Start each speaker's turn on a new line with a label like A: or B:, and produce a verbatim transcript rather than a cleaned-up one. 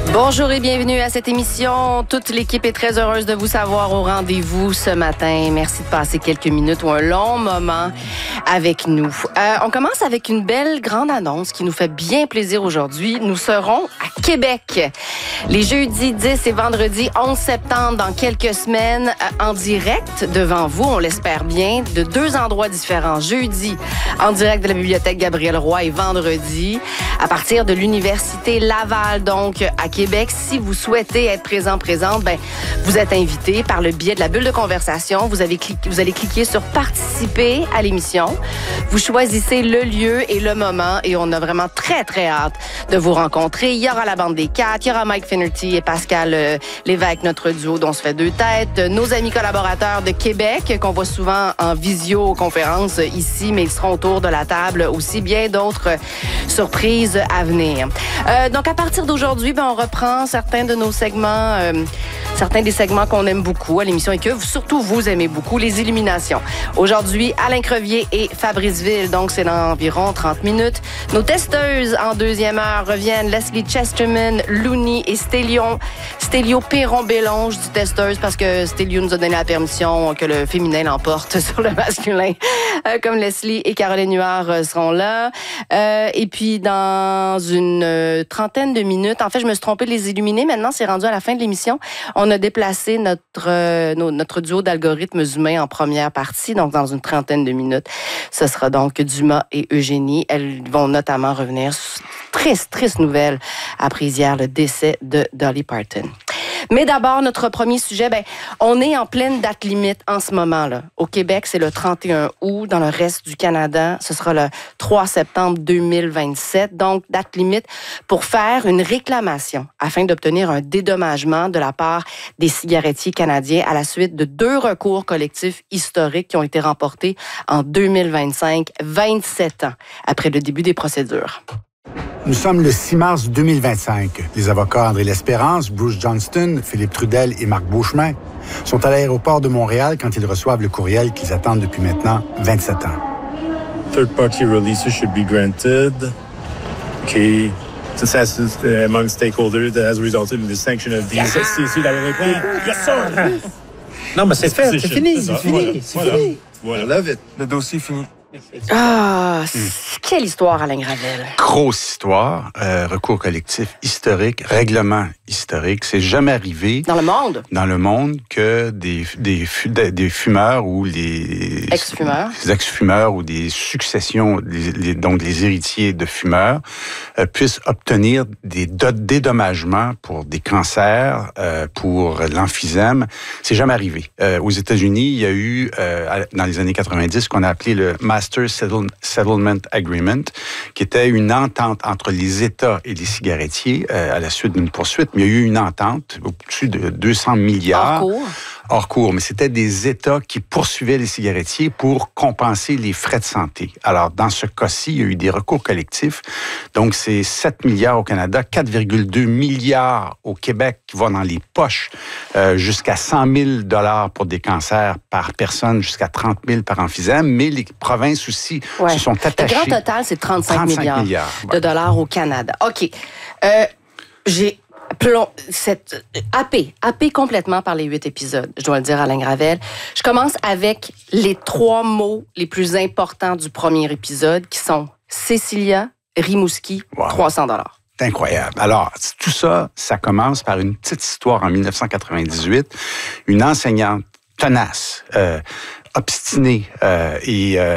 A: Bonjour et bienvenue à cette émission. Toute l'équipe est très heureuse de vous savoir au rendez-vous ce matin. Merci de passer quelques minutes ou un long moment avec nous. Euh, on commence avec une belle grande annonce qui nous fait bien plaisir aujourd'hui. Nous serons à Québec les jeudis dix et vendredi onze septembre dans quelques semaines en direct devant vous, on l'espère bien, de deux endroits différents. Jeudi, en direct de la Bibliothèque Gabriel Roy et vendredi, à partir de l'Université Laval, donc à Québec. Si vous souhaitez être présent, présente, ben, vous êtes invité par le biais de la bulle de conversation. Vous, avez cliqué, vous allez cliquer sur participer à l'émission. Vous choisissez le lieu et le moment et on a vraiment très, très hâte de vous rencontrer. Il y aura la bande des quatre, il y aura Mike Finnerty et Pascal euh, Lévesque, notre duo dont on se fait deux têtes. Nos amis collaborateurs de Québec, qu'on voit souvent en visioconférence ici, mais ils seront autour de la table aussi. Bien d'autres surprises à venir. Euh, donc, à partir d'aujourd'hui, ben, on reprend certains de nos segments, euh, certains des segments qu'on aime beaucoup à l'émission et que vous, surtout vous aimez beaucoup, les illuminations. Aujourd'hui, Alain Crevier et Fabrice Ville, donc c'est dans environ trente minutes. Nos testeuses en deuxième heure reviennent Leslie Chesterman, Looney et Stélion, Stélio Perron-Bélange du testeuse parce que Stélio nous a donné la permission que le féminin l'emporte sur le masculin, euh, comme Leslie et Caroline Huard euh, seront là. Euh, et puis, dans une euh, trentaine de minutes, en fait, je me suis trompée de les illuminer. Maintenant, c'est rendu à la fin de l'émission. On a déplacé notre, euh, nos, notre duo d'algorithmes humains en première partie, donc dans une trentaine de minutes. Ce sera donc Dumas et Eugénie. Elles vont notamment revenir sur triste, triste nouvelle après hier, le décès de Dolly Parton. Mais d'abord, notre premier sujet, ben, on est en pleine date limite en ce moment-là. Au Québec, c'est le trente et un août. Dans le reste du Canada, ce sera le trois septembre deux mille vingt-sept. Donc, date limite pour faire une réclamation afin d'obtenir un dédommagement de la part des cigarettiers canadiens à la suite de deux recours collectifs historiques qui ont été remportés en deux mille vingt-cinq, vingt-sept ans après le début des procédures.
B: Nous sommes le six mars deux mille vingt-cinq. Les avocats André L'Espérance, Bruce Johnston, Philippe Trudel et Marc Beauchemin sont à l'aéroport de Montréal quand ils reçoivent le courriel qu'ils attendent depuis maintenant vingt-sept ans.
C: Third-party releases should be granted. Okay. Consensus among stakeholders that has resulted in the sanction of these. C'est ici la réponse. Yes, sir!
D: Non, mais c'est fait, c'est fini, c'est fini, c'est fini.
C: Voilà.
D: I love it. Le dossier est fini.
A: Ah, mmh. Quelle histoire, Alain Gravel.
E: Grosse histoire, euh, recours collectif historique, règlement historique. C'est jamais arrivé
A: dans le monde,
E: dans le monde que des des des fumeurs ou les
A: ex-fumeurs,
E: des ex-fumeurs ou des successions, les, les, donc les héritiers de fumeurs euh, puissent obtenir des dédommagements pour des cancers, euh, pour l'emphysème. C'est jamais arrivé. Euh, aux États-Unis, il y a eu euh, dans les années quatre-vingt-dix ce qu'on a appelé le Master Settlement Agreement, qui était une entente entre les États et les cigarettiers euh, à la suite d'une poursuite. Mais il y a eu une entente au-dessus de deux cents milliards.
A: Hors cours.
E: Hors cours, mais c'était des États qui poursuivaient les cigarettiers pour compenser les frais de santé. Alors, dans ce cas-ci, il y a eu des recours collectifs. Donc, c'est sept milliards au Canada, quatre virgule deux milliards au Québec qui vont dans les poches, euh, jusqu'à cent mille dollars pour des cancers par personne, jusqu'à trente mille par emphysème. Mais les provinces aussi ouais. se sont attachées.
A: Le grand total, c'est trente-cinq milliards, milliards
E: ouais.
A: de dollars au Canada. OK. Euh, j'ai... Plon, cette happé, happé complètement par les huit épisodes, je dois le dire, Alain Gravel. Je commence avec les trois mots les plus importants du premier épisode, qui sont Cécilia, Rimouski, wow. trois cents dollars.
E: C'est incroyable. Alors, tout ça, ça commence par une petite histoire en dix-neuf cent quatre-vingt-dix-huit. Une enseignante tenace, euh, obstinée euh, et... Euh,